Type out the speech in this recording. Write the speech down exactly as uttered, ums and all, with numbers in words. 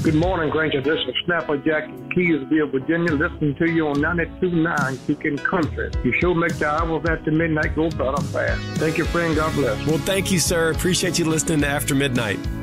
Good morning, Granger. This is Snapper Jack in Keysville, Virginia, listening to you on ninety-two point nine Kicking Country. You sure make the hours after midnight go better fast. Thank you, friend. God bless. Well, thank you, sir. Appreciate you listening to After Midnight.